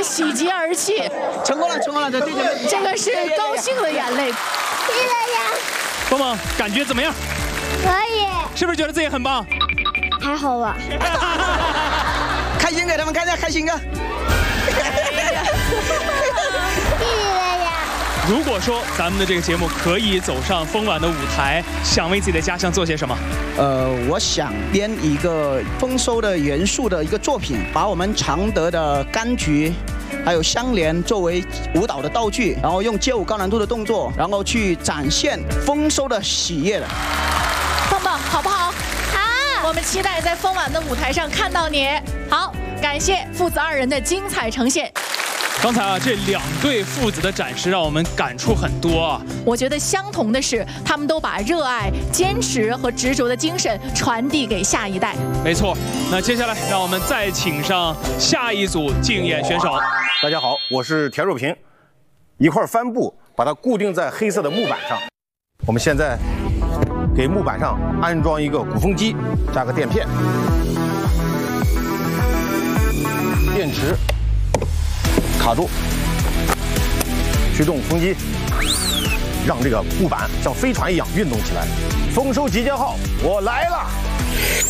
个喜极而泣。 成功了，成功了，对对对， 这个是高兴的眼泪。 是的呀。 蹦蹦，感觉怎么样？ 可以。 是不是觉得自己很棒？ 还好吧。 开心给他们看一下，开心个。 如果说咱们的这个节目可以走上丰晚的舞台，想为自己的家乡做些什么？ 我想编一个丰收的元素的一个作品，把我们常德的柑橘，还有香莲作为舞蹈的道具，然后用街舞高难度的动作，然后去展现丰收的喜悦的。 棒棒，好不好？好，我们期待在丰晚的舞台上看到你。好，感谢父子二人的精彩呈现。 刚才啊，这两对父子的展示让我们感触很多啊。 我觉得相同的是，他们都把热爱、坚持和执着的精神传递给下一代。 没错，那接下来让我们再请上下一组竞演选手。 大家好，我是田若平，一块帆布把它固定在黑色的木板上。我们现在给木板上安装一个鼓风机，加个垫片，电池。卡住，驱动风机，让这个木板像飞船一样运动起来。丰收集结号，我来了！